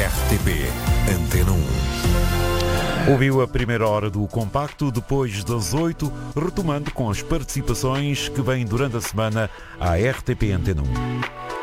RTP Antena 1. Ouviu a primeira hora do Compacto depois das 8, retomando com as participações que vêm durante a semana à RTP Antena 1.